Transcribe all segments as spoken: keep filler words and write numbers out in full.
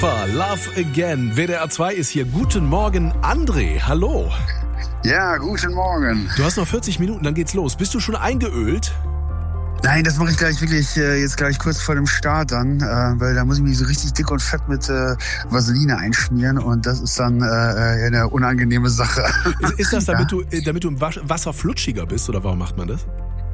Love Again. W D R zwei ist hier. Guten Morgen, André. Hallo. Ja, guten Morgen. Du hast noch vierzig Minuten, dann geht's los. Bist du schon eingeölt? Nein, das mache ich gleich wirklich äh, jetzt gleich kurz vor dem Start dann, äh, weil da muss ich mich so richtig dick und fett mit äh, Vaseline einschmieren und das ist dann äh, eine unangenehme Sache. Ist, ist das, damit, ja? du, damit du im Wasser flutschiger bist oder warum macht man das?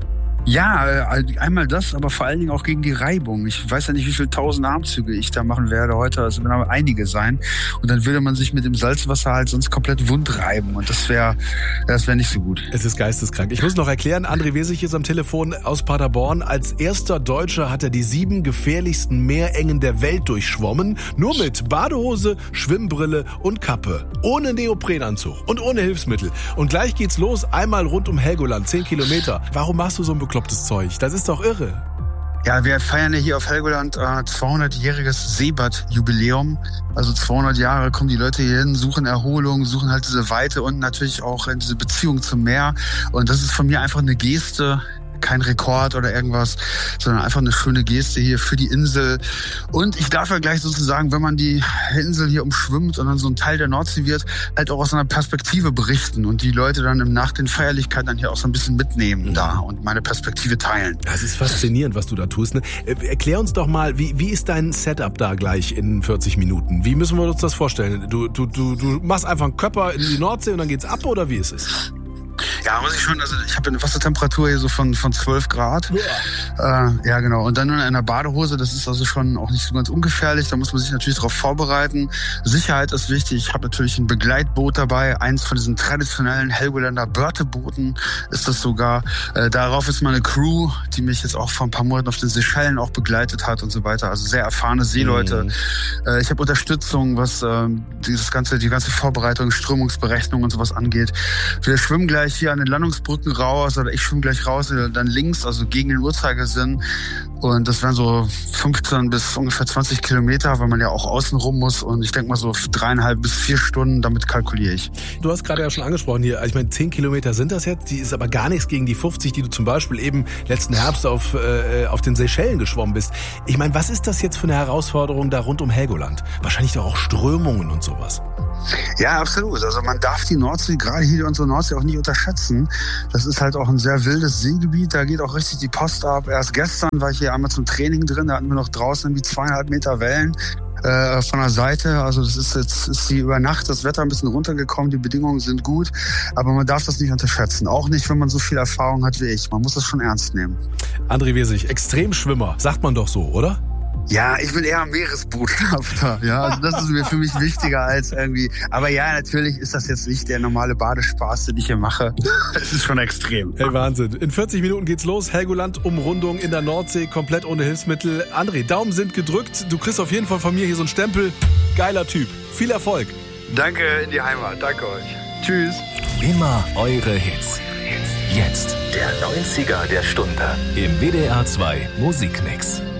Ja, einmal das, aber vor allen Dingen auch gegen die Reibung. Ich weiß ja nicht, wie viele tausend Armzüge ich da machen werde heute. Also werden aber einige sein. Und dann würde man sich mit dem Salzwasser halt sonst komplett wund reiben. Und das wäre das wäre nicht so gut. Es ist geisteskrank. Ich muss noch erklären, André Wesig ist am Telefon aus Paderborn. Als erster Deutscher hat er die sieben gefährlichsten Meerengen der Welt durchschwommen. Nur mit Badehose, Schwimmbrille und Kappe. Ohne Neoprenanzug und ohne Hilfsmittel. Und gleich geht's los. Einmal rund um Helgoland, zehn Kilometer. Warum machst du so ein beklopptes Zeug? Das ist doch irre. Ja, wir feiern ja hier auf Helgoland äh, zweihundertjähriges Seebad-Jubiläum. Also zweihundert Jahre kommen die Leute hier hin, suchen Erholung, suchen halt diese Weite und natürlich auch diese Beziehung zum Meer. Und das ist von mir einfach eine Geste. Kein Rekord oder irgendwas, sondern einfach eine schöne Geste hier für die Insel. Und ich darf ja gleich sozusagen, wenn man die Insel hier umschwimmt und dann so ein Teil der Nordsee wird, halt auch aus einer Perspektive berichten und die Leute dann im Nach den Feierlichkeiten dann hier auch so ein bisschen mitnehmen da und meine Perspektive teilen. Das ist faszinierend, was du da tust. Ne? Erklär uns doch mal, wie, wie ist dein Setup da gleich in vierzig Minuten? Wie müssen wir uns das vorstellen? Du, du, du, du machst einfach einen Körper in die Nordsee und dann geht's ab oder wie ist es? Ja, muss ich schon, also ich habe eine Wassertemperatur hier so von von zwölf Grad. Ja. Äh, ja, genau. Und dann in einer Badehose, das ist also schon auch nicht so ganz ungefährlich. Da muss man sich natürlich darauf vorbereiten. Sicherheit ist wichtig. Ich habe natürlich ein Begleitboot dabei. Eins von diesen traditionellen Helgolander Börtebooten ist das sogar. Äh, darauf ist meine Crew, die mich jetzt auch vor ein paar Monaten auf den Seychellen auch begleitet hat und so weiter. Also sehr erfahrene Seeleute. Mhm. Äh, ich habe Unterstützung, was äh, dieses ganze, die ganze Vorbereitung, Strömungsberechnung und sowas angeht. Wir schwimmen gleich hier an den Landungsbrücken raus, oder ich schwimme gleich raus, dann links, also gegen den Uhrzeigersinn. Und das wären so fünfzehn bis ungefähr zwanzig Kilometer, weil man ja auch außen rum muss. Und ich denke mal so dreieinhalb bis vier Stunden, damit kalkuliere ich. Du hast gerade ja schon angesprochen hier, ich meine, zehn Kilometer sind das jetzt, die ist aber gar nichts gegen die fünfzig, die du zum Beispiel eben letzten Herbst auf, äh, auf den Seychellen geschwommen bist. Ich meine, was ist das jetzt für eine Herausforderung da rund um Helgoland? Wahrscheinlich doch auch Strömungen und sowas. Ja, absolut. Also man darf die Nordsee, gerade hier unsere Nordsee, auch nicht unterschätzen. Das ist halt auch ein sehr wildes Seegebiet. Da geht auch richtig die Post ab. Erst gestern war ich hier einmal zum Training drin. Da hatten wir noch draußen irgendwie zweieinhalb Meter Wellen äh, von der Seite. Also das ist jetzt ist die über Nacht das Wetter ein bisschen runtergekommen. Die Bedingungen sind gut. Aber man darf das nicht unterschätzen. Auch nicht, wenn man so viel Erfahrung hat wie ich. Man muss das schon ernst nehmen. André Wesig, Extremschwimmer, sagt man doch so, oder? Ja, ich bin eher Meeresbotschafter. Ja, also das ist mir für mich wichtiger als irgendwie. Aber ja, natürlich ist das jetzt nicht der normale Badespaß, den ich hier mache. Es ist schon extrem. Hey, Wahnsinn. In vierzig Minuten geht's los. Helgoland, Umrundung in der Nordsee, komplett ohne Hilfsmittel. André, Daumen sind gedrückt. Du kriegst auf jeden Fall von mir hier so einen Stempel. Geiler Typ. Viel Erfolg. Danke in die Heimat. Danke euch. Tschüss. Immer eure Hits. Jetzt der neunziger der Stunde im W D R zwei Musikmix.